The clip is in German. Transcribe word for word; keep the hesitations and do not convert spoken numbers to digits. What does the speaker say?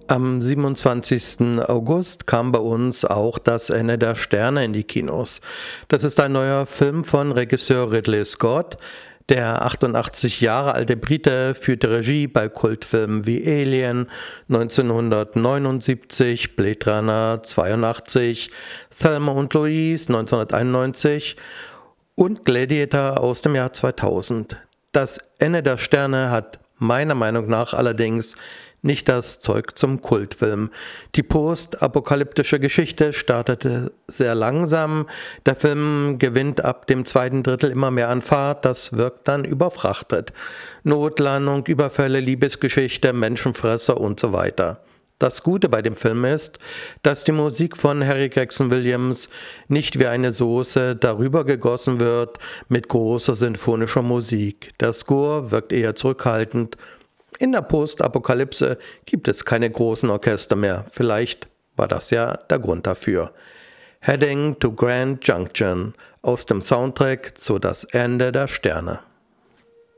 Am siebenundzwanzigsten August kam bei uns auch das Ende der Sterne in die Kinos. Das ist ein neuer Film von Regisseur Ridley Scott. Der achtundachtzig Jahre alte Brite führte Regie bei Kultfilmen wie Alien neunzehnhundertneunundsiebzig, Blade Runner zweiundachtzig, Thelma und Louise neunzehnhunderteinundneunzig und Gladiator aus dem Jahr zweitausend. Das Ende der Sterne hat meiner Meinung nach allerdings nicht das Zeug zum Kultfilm. Die postapokalyptische Geschichte startete sehr langsam. Der Film gewinnt ab dem zweiten Drittel immer mehr an Fahrt. Das wirkt dann überfrachtet. Notlandung, Überfälle, Liebesgeschichte, Menschenfresser und so weiter. Das Gute bei dem Film ist, dass die Musik von Harry Gregson Williams nicht wie eine Soße darüber gegossen wird mit großer sinfonischer Musik. Der Score wirkt eher zurückhaltend. In der Postapokalypse gibt es keine großen Orchester mehr. Vielleicht war das ja der Grund dafür. Heading to Grand Junction aus dem Soundtrack zu Das Ende der Sterne.